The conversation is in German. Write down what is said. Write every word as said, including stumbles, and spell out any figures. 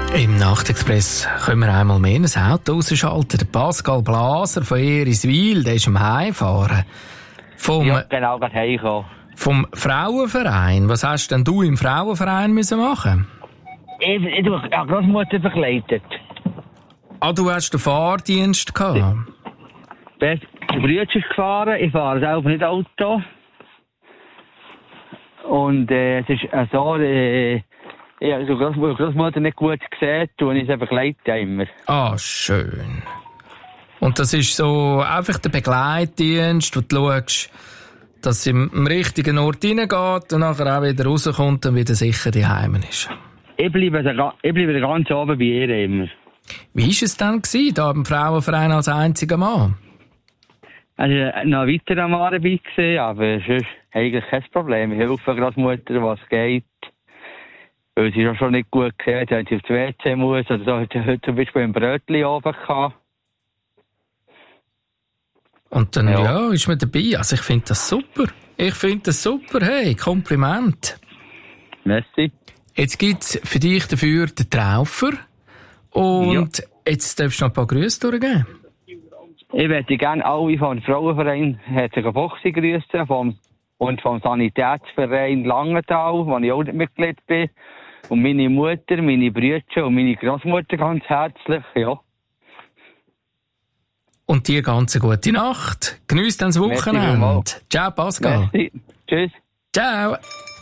Im Nachtexpress können wir einmal mehr ein Auto ausschalten. Der Pascal Blaser von Eriswil, der ist am Heimfahren. Vom, ja, genau, gerade heimgekommen. Vom Frauenverein. Was hast denn du im Frauenverein müssen machen? Ich, ich, ich habe Großmutter begleitet. Ah, du hast den Fahrdienst gehabt? Der Bruder ist gefahren, ich fahre selber nicht Auto. Und äh, es ist äh, so, äh, ich habe die Großmutter nicht gut gesehen und ich sie begleite immer. Ah, schön. Und das ist so einfach der Begleitdienst, wo du schaust, dass sie im richtigen Ort reingeht und nachher auch wieder rauskommt und wieder sicher daheim ist. Ich bleibe, ich bleibe ganz oben bei ihr immer. Wie war es dann gewesen, da im Frauenverein als einziger Mann? Also noch weiter am Mann dabei gewesen, aber sonst eigentlich kein Problem. Ich helfe der Großmutter, was geht. Weil sie schon nicht gut gesehen hat, wenn sie aufs W C muss. Oder so hat sie heute zum Beispiel ein Brötchen oben gehabt. Und dann, ja, ja ist man dabei. Also ich finde das super. Ich finde das super. Hey, Kompliment. Merci. Jetzt gibt es für dich dafür den Traufer. Und ja. Jetzt darfst du noch ein paar Grüße durchgeben. Ich möchte gerne alle vom Frauenverein herzlichen Boxen grüßen vom, und vom Sanitätsverein Langenthal, wo ich auch Mitglied bin. Und meine Mutter, meine Brüder und meine Großmutter ganz herzlich, ja. Und dir ganz eine gute Nacht. Genieß dann das Wochenende. Ciao, Pascal. Merci. Tschüss. Ciao.